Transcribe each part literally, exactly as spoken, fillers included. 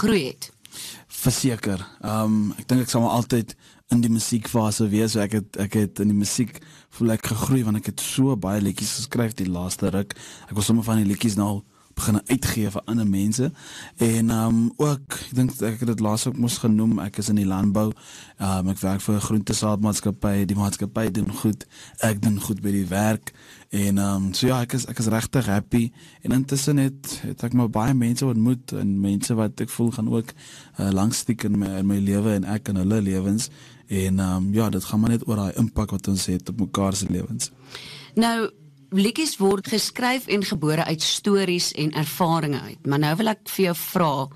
gegroei het? Verseker. Um, ek dink ek sal maar altyd in die musiekfase wees, so ek het, ek het in die musiek voel ek gegroei, want ek het so baie liedjies geskryf die laaste ruk. Ek was sommer van die liedjies nou begin uitgee vir ander mense, en um, ook, ek dink ek het dit laas ook moes genoem, ek is in die landbou, um, ek werk vir 'n groentesaadmaatskappy, die maatskappy doen goed, ek doen goed by die werk, en um, so ja, ek is, ek is regtig happy, en intussen het, het ek maar baie mense ontmoet, en mense wat ek voel gaan ook uh, langstiek in my, in my lewe, en ek in hulle lewens, en um, ja, dit gaan maar net oor die impak wat ons het op mekaar se lewens. Nou, liedjies word geskryf en gebore uit stories en ervarings uit, maar nou wil ek vir jou vra,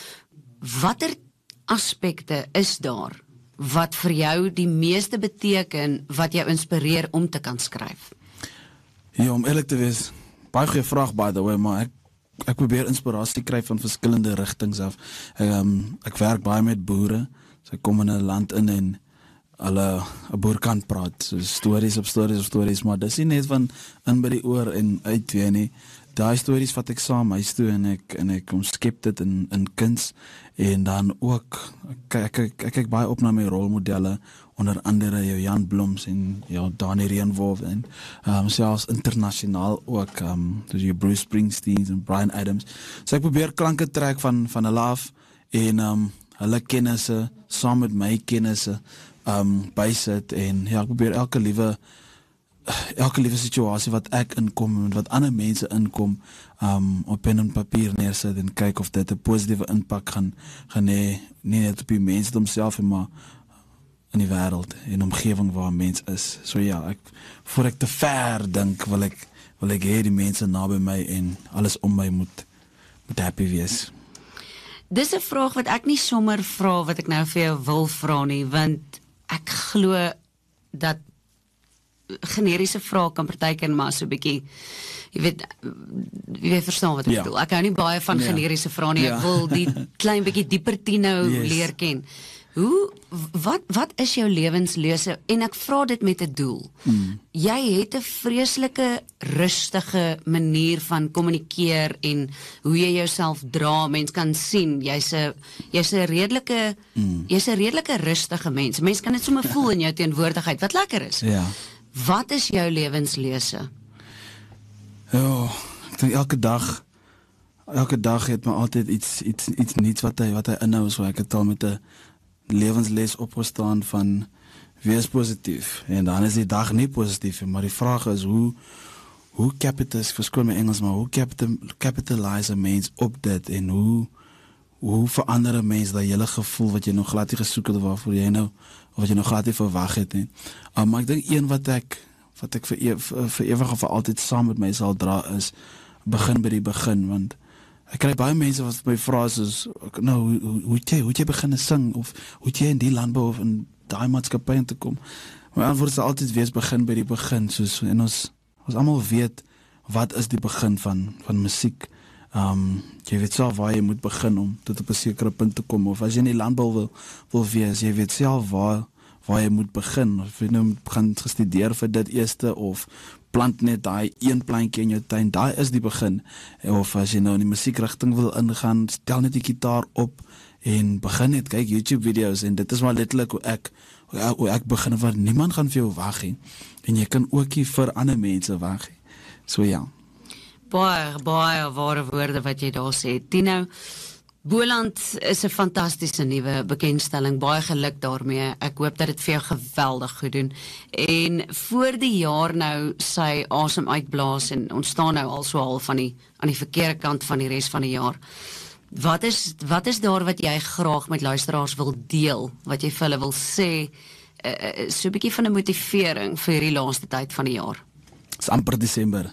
watter aspekte is daar wat vir jou die meeste beteken, wat jou inspireer om te kan skryf? Ja, om eerlik te wees, baie goeie vraag by the way, maar ek, ek probeer inspirasie kry van verskillende rigtings af. Ek, um, ek werk baie met boere, so ek kom in 'n land in en hulle 'n boer kan praat, so stories op stories op stories, maar dis nie net van in by die oor en uit weer nie. Daai stories vat ek saam huis toe en ek en ek omskep dit in in kuns, en dan ook ek ek ek kyk baie op na my rolmodelle, onder andere jou Jan Bloms en jou Dani Reenwolf, en um, selfs internasionaal ook, um, dus jou Bruce Springsteen en Bryan Adams. So ek probeer klanke trek van van hulle af, en um, hulle kennisse saam met my kennisse um, bysit, en ja, ek probeer elke liewe elke liewe situasie wat ek inkom en wat ander mense inkom, um, op pen en papier neersit en kyk of dit 'n positiewe impak gaan gaan hê, nie net op die mens homself, maar in die wêreld en omgewing waar 'n mens is. So ja, ek voor ek te ver dink, wil ek wil ek hê die mense naby my en alles om my moet moet happy wees. Dis 'n vraag wat ek nie sommer vra wat ek nou vir jou wil vra nie, want ek glo dat generiese vrae kan partykeer maar so 'n bietjie, jy weet, jy weet verstaan wat ek Ja. bedoel. Ek hou nie baie van Ja. generiese vrae nie. Ek Ja. wil die klein bietjie dieper Tino Yes. leer ken. Hoe wat wat is jou lewenslese? En ek vra dit met 'n doel. Mm. Jy het 'n vreeslike rustige manier van kommunikeer en hoe jy jouself dra. Mens kan sien jy's 'n jy's 'n redelike Mm. jy's 'n redelike rustige mens. Mens kan dit sommer voel in jou teenwoordigheid. Wat lekker is. Ja. Wat is jou lewenslese? Ja, ek dink elke dag elke dag het my altyd iets iets iets nuuts wat hy wat hy inhou, so ek het al met 'n lewensles opgestaan van wees positief, en dan is die dag nie positief, maar die vraag is hoe hoe capitalize, verskoon my Engels, maar hoe capital, capitalize 'n mens op dit, en hoe hoe verander 'n mens dat hele gevoel wat jy nog glad nie gesoek het, waarvoor jy nou of wat jy nog glad nie verwag het nie. Um, maar ek dink een wat ek wat ek vir, e vir, vir ewig of vir altyd saam met my sal dra is begin by die begin, want ek kry baie mense wat my vra soos, nou, hoe, hoe, hoe het jy, hoe het jy begin sing, of hoe het jy in die landbou of in daai maatskappy in te kom? My antwoord sal altyd wees, begin by die begin, soos, en ons, ons almal weet, wat is die begin van, van musiek? Um, jy weet self waar jy moet begin om tot op 'n sekere punt te kom, of as jy in die landbou wil, wil wees, jy weet self waar, waar jy moet begin, of jy nou moet begin gestudeer vir dit eerste, of plant net daai een plantjie in jou tuin, daai is die begin. Of as jy nou in die musiekrigting wil ingaan, stel net die gitaar op en begin net kyk YouTube video's, en dit is maar letterlik hoe ek hoe ek, hoe ek begin, want niemand gaan vir jou wag nie, en jy kan ook nie vir ander mense wag nie. So ja. Baie, baie ware woorde wat jy daar sê. Tino, Boland is 'n fantastiese nuwe bekendstelling. Baie geluk daarmee. Ek hoop dat dit vir jou geweldig goed doen. En voor die jaar nou sy asem uitblaas en ons staan nou al so half van die aan die verkeerde kant van die res van die jaar. Wat is wat is daar wat jy graag met luisteraars wil deel? Wat jy vir hulle wil sê, uh, so 'n bietjie van 'n motivering vir hierdie laaste tyd van die jaar? Dis amper Desember.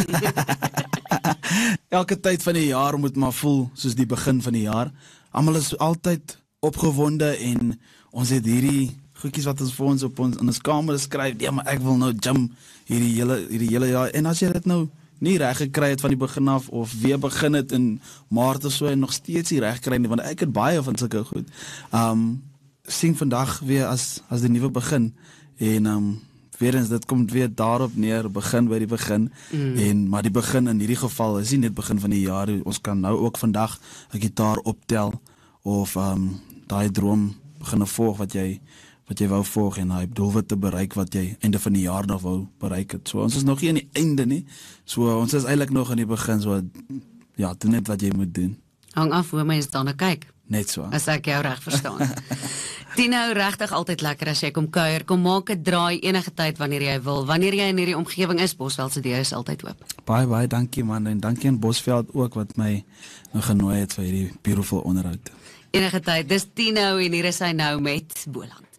Elke tyd van die jaar moet maar voel soos die begin van die jaar. Almal is altyd opgewonde, en ons het hierdie goedjies wat ons vir ons op ons in ons kamer skryf. Ja, maar ek wil nou gym hierdie hele hierdie hele jaar. En as jy dit nou nie reg gekry het van die begin af, of weer begin het in Maart of so en nog steeds nie reg kry nie, want ek het baie van sulke goed. Um sien vandag weer as as die nuwe begin, en um weer eens, dit kom weer daarop neer, begin by die begin, mm. en maar die begin in hierdie geval is nie net begin van die jaar, ons kan nou ook vandag 'n gitaar optel, of um, daai droom begin volg wat jy wat jy wou volg en daai doelwit te bereik wat jy einde van die jaar nog wou bereik het. So ons is nog nie aan die einde nie. So ons is eintlik nog aan die begin, so ja, doen net wat jy moet doen. Hang af hoe mense daarna kyk. Net so. As ek jou reg verstaan. Tino, regtig altyd lekker as jy kom kuier. Kom maak 'n draai enige tyd wanneer jy wil. Wanneer jy in hierdie omgewing is, Bosveld se deur is altyd oop. Baie baie dankie man en dankie aan Bosveld ook wat my nou genooi het vir hierdie beautiful onderhoud. Enige tyd. Dis Tino en hier is hy nou met Boland.